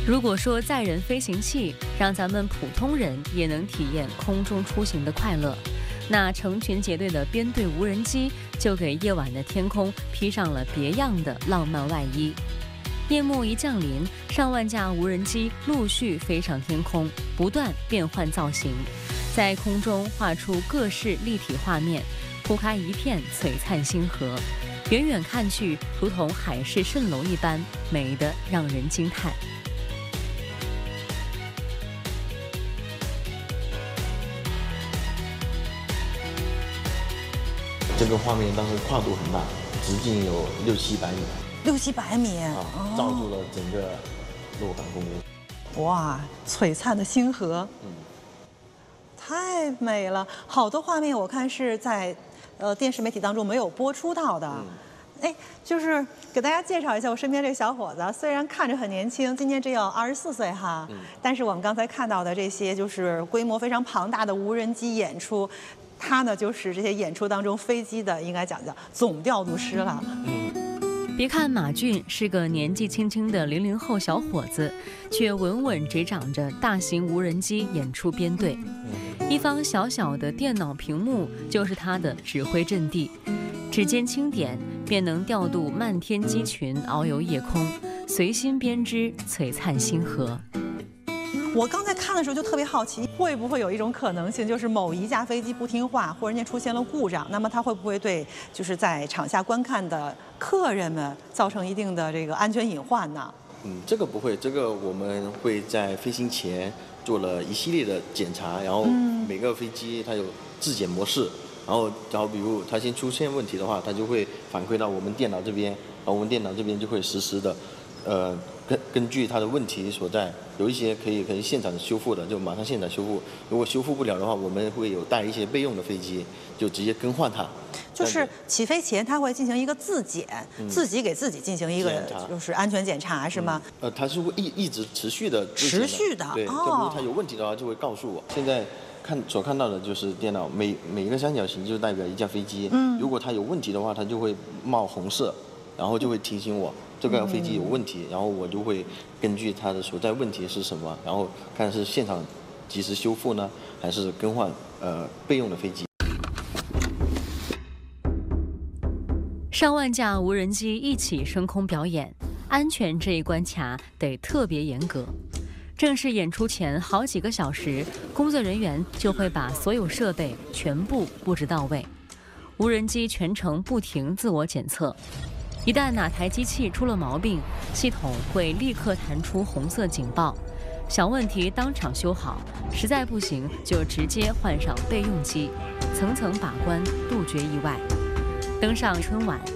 如果说载人飞行器让咱们普通人也能体验空中出行的快乐，那成群结队的编队无人机就给夜晚的天空披上了别样的浪漫外衣。夜幕一降临，上万架无人机陆续飞上天空，不断变换造型，在空中画出各式立体画面，铺开一片璀璨星河。远远看去，如同海市蜃楼一般，美得让人惊叹。 这个画面当时跨度很大，直径有600-700米 ，600-700米罩住了整个洛港公园。 哇，璀璨的星河，太美了！好多画面我看是在电视媒体当中没有播出到的。就是给大家介绍一下我身边这个小伙子，虽然看着很年轻，今年只有24岁哈，但是我们刚才看到的这些就是规模非常庞大的无人机演出。他呢，就是这些演出当中飞机的，应该讲叫总调度师了。 别看马俊是个年纪轻轻的00后小伙子，却稳稳执掌着大型无人机演出编队。一方小小的电脑屏幕就是他的指挥阵地，指尖轻点便能调度漫天机群遨游夜空，随心编织璀璨星河。 我刚才看的时候就特别好奇，会不会有一种可能性，就是某一架飞机不听话，忽然间出现了故障，那么它会不会对就是在场下观看的客人们造成一定的这个安全隐患呢？ 这个不会，这个我们会在飞行前做了一系列的检查，然后每个飞机它有质检模式，然后比如它先出现问题的话，它就会反馈到我们电脑这边，然后我们电脑这边就会实时的，根据它的问题所在，有一些可以现场修复的，就马上现场修复。如果修复不了的话，我们会有带一些备用的飞机，就直接更换它。 就是起飞前，它会进行一个自检，自己给自己进行一个就是安全检查，是吗？ 它是会一直持续的。 持续的。 对，就比如它有问题的话，就会告诉我。现在所看到的就是电脑，每一个三角形就代表一架飞机。如果它有问题的话，它就会冒红色，然后就会提醒我。这个飞机有问题，然后我就会根据它的所在问题是什么，然后看是现场及时修复呢，还是更换备用的飞机。 上万架无人机一起升空表演，安全这一关卡得特别严格。正式演出前好几个小时，工作人员就会把所有设备全部布置到位，无人机全程不停自我检测。一旦哪台机器出了毛病，系统会立刻弹出红色警报，小问题当场修好，实在不行就直接换上备用机，层层把关，杜绝意外。登上春晚，